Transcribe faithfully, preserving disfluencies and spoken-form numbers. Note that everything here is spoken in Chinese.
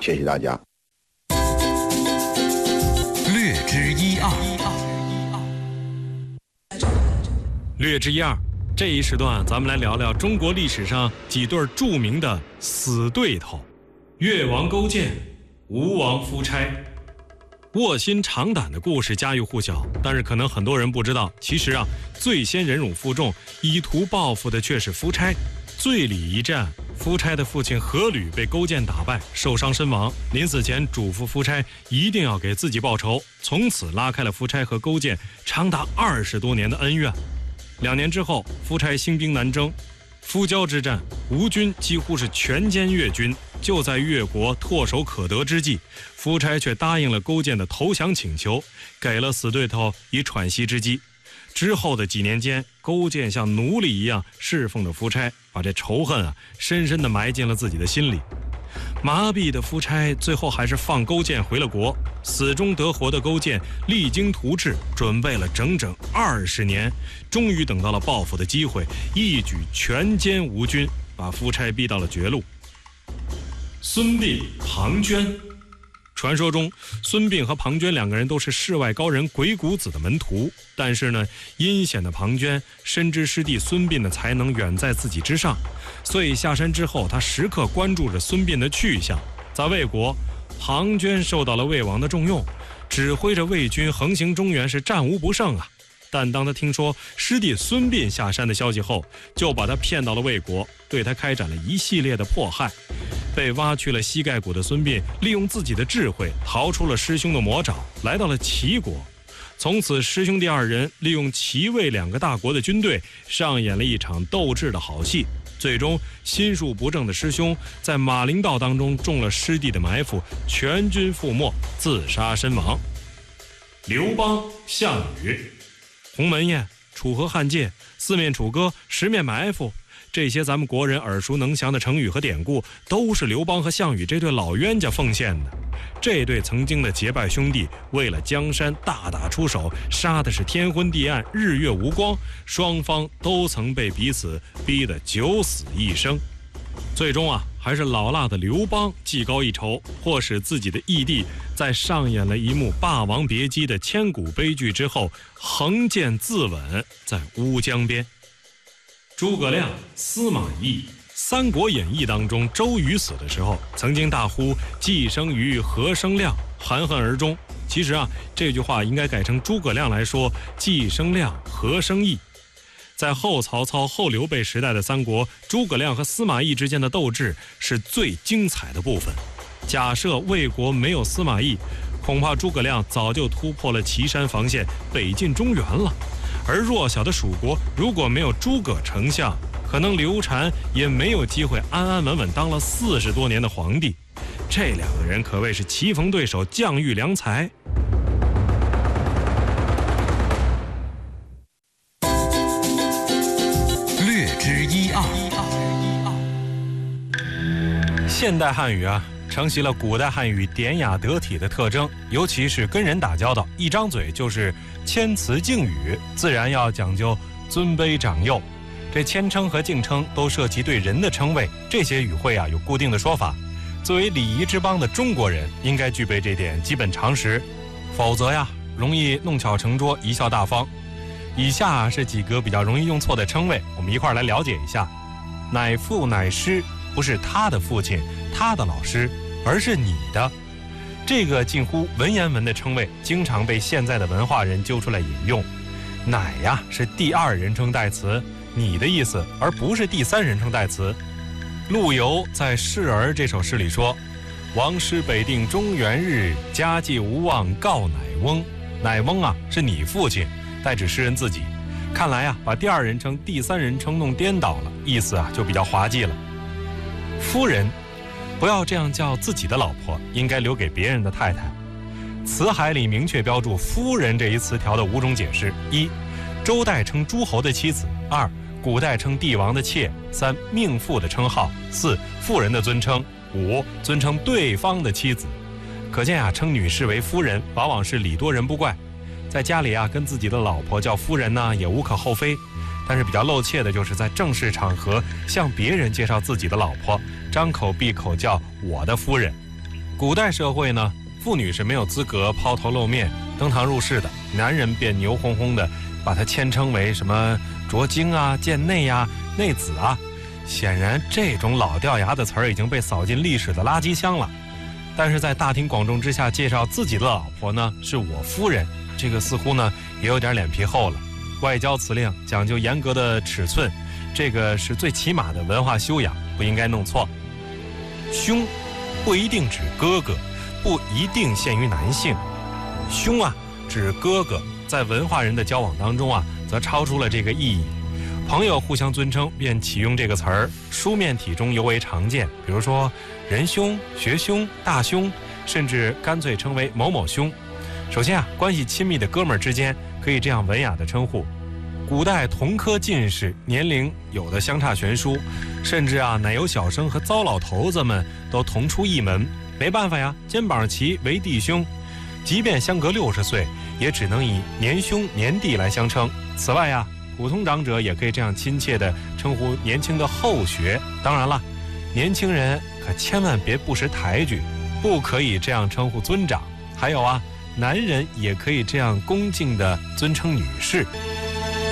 谢谢大家。 略知一二， 略知一二。这一时段，咱们来聊聊中国历史上几对著名的死对头：越王勾践、吴王夫差。卧薪尝胆的故事家喻户晓，但是可能很多人不知道，其实啊，最先忍辱负重、以图报复的却是夫差。醉里一战，夫差的父亲阖闾被勾践打败，受伤身亡。临死前嘱咐夫差一定要给自己报仇，从此拉开了夫差和勾践长达二十多年的恩怨。两年之后，夫差兴兵南征，夫交之战，吴军几乎是全歼越军。就在越国唾手可得之际，夫差却答应了勾践的投降请求，给了死对头以喘息之机。之后的几年间，勾践像奴隶一样侍奉着夫差，把这仇恨啊深深地埋进了自己的心里。麻痹的夫差最后还是放勾践回了国，死中得活的勾践励精图治，准备了整整二十年，终于等到了报复的机会，一举全歼吴军，把夫差逼到了绝路。孙膑、庞涓。传说中，孙膑和庞涓两个人都是世外高人鬼谷子的门徒，但是呢，阴险的庞涓深知师弟孙膑的才能远在自己之上，所以下山之后，他时刻关注着孙膑的去向。在魏国，庞涓受到了魏王的重用，指挥着魏军横行中原，是战无不胜啊。但当他听说师弟孙膑下山的消息后，就把他骗到了魏国，对他开展了一系列的迫害。被挖去了膝盖骨的孙膑，利用自己的智慧逃出了师兄的魔爪，来到了齐国。从此，师兄弟二人利用齐魏两个大国的军队，上演了一场斗智的好戏。最终，心术不正的师兄在马陵道当中中了师弟的埋伏，全军覆没，自杀身亡。刘邦、项羽。鸿门宴、楚河汉界、四面楚歌、十面埋伏，这些咱们国人耳熟能详的成语和典故，都是刘邦和项羽这对老冤家奉献的。这对曾经的结拜兄弟，为了江山大打出手，杀的是天昏地暗、日月无光，双方都曾被彼此逼得九死一生。最终啊，还是老辣的刘邦技高一筹，迫使自己的义弟在上演了一幕《霸王别姬》的千古悲剧之后，横剑自刎在乌江边。诸葛亮、司马懿。三国演义当中，周瑜死的时候曾经大呼既生瑜何生亮，含恨而终。其实啊，这句话应该改成诸葛亮来说，既生亮何生义。在后曹操、后刘备时代的三国，诸葛亮和司马懿之间的斗智是最精彩的部分。假设魏国没有司马懿，恐怕诸葛亮早就突破了岐山防线，北进中原了。而弱小的蜀国如果没有诸葛丞相，可能刘禅也没有机会安安稳稳当了四十多年的皇帝。这两个人可谓是棋逢对手，将遇良才。 略知一二。 现代汉语啊，承袭了古代汉语典雅得体的特征，尤其是跟人打交道，一张嘴就是谦辞敬语，自然要讲究尊卑长幼。这谦称和敬称都涉及对人的称谓，这些语汇啊有固定的说法。作为礼仪之邦的中国人，应该具备这点基本常识，否则呀，容易弄巧成拙，贻笑大方。以下是几个比较容易用错的称谓，我们一块儿来了解一下。乃父乃师，不是他的父亲、他的老师，而是你的。这个近乎文言文的称谓，经常被现在的文化人揪出来引用。乃呀是第二人称代词，你的意思，而不是第三人称代词。陆游在《示儿》这首诗里说：“王师北定中原日，家祭无忘告乃翁。”乃翁啊是你父亲，代指诗人自己。看来啊，把第二人称、第三人称弄颠倒了，意思啊就比较滑稽了。夫人，不要这样叫自己的老婆，应该留给别人的太太。辞海里明确标注夫人这一词条的五种解释：一、周代称诸侯的妻子；二、古代称帝王的妾；三、命妇的称号；四、妇人的尊称；五、尊称对方的妻子。可见啊，称女士为夫人，往往是礼多人不怪。在家里啊，跟自己的老婆叫夫人呢，也无可厚非。但是比较露怯的就是在正式场合向别人介绍自己的老婆，张口闭口叫我的夫人。 古代社会呢，妇女是没有资格抛头露面登堂入室的，男人便牛哄哄的把它谦称为什么拙精啊、贱内呀、啊、内子啊。显然这种老掉牙的词儿已经被扫进历史的垃圾箱了。但是在大庭广众之下介绍自己的老婆呢是我夫人，这个似乎呢也有点脸皮厚了。外交辞令讲究严格的尺寸，这个是最起码的文化修养，不应该弄错。兄不一定指哥哥，不一定限于男性。兄啊指哥哥，在文化人的交往当中啊，则超出了这个意义。朋友互相尊称便启用这个词儿，书面体中尤为常见，比如说仁兄、学兄、大兄，甚至干脆称为某某兄。首先啊，关系亲密的哥们儿之间可以这样文雅的称呼。古代同科进士年龄有的相差悬殊，甚至啊奶油小生和糟老头子们都同出一门，没办法呀，肩膀齐为弟兄。即便相隔六十岁，也只能以年兄年弟来相称。此外呀，普通长者也可以这样亲切地称呼年轻的后学。当然了，年轻人可千万别不识抬举，不可以这样称呼尊长。还有啊，男人也可以这样恭敬地尊称女士。